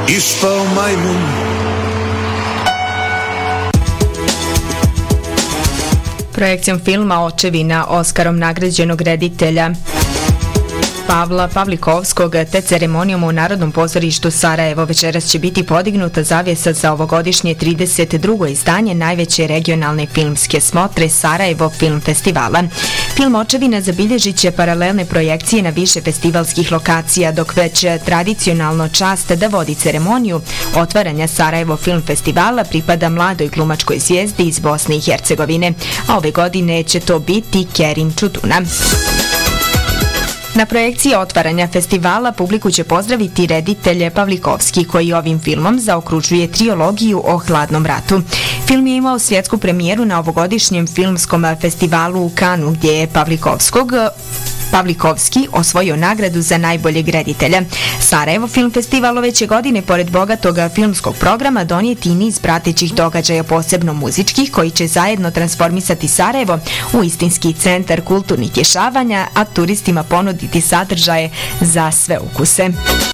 ispao majmun. Projekcijom filma Očevi na Oskarom nagrađenog reditelja Pavla Pavlikovskog te ceremonijom u Narodnom pozorištu Sarajevo večeras će biti podignuta zavjesa za ovogodišnje 32. izdanje najveće regionalne filmske smotre Sarajevo Film Festivala. Film Očevina zabilježit će paralelne projekcije na više festivalskih lokacija, dok već tradicionalno čast da vodi ceremoniju otvaranja Sarajevo Film Festivala pripada mladoj glumačkoj zvijezdi iz Bosne i Hercegovine, a ove godine će to biti Kerim Čutuna. Na projekciji otvaranja festivala publiku će pozdraviti reditelj Pavlikovski, koji ovim filmom zaokružuje trilogiju o Hladnom ratu. Film je imao svjetsku premijeru na ovogodišnjem filmskom festivalu u Kanu, gdje je Pavlikovski osvojio nagradu za najboljeg reditelja. Sarajevo Film Festival ove će godine, pored bogatog filmskog programa, donijeti i niz pratećih događaja, posebno muzičkih, koji će zajedno transformisati Sarajevo u istinski centar kulturnih dešavanja, a turistima ponuditi sadržaje za sve ukuse.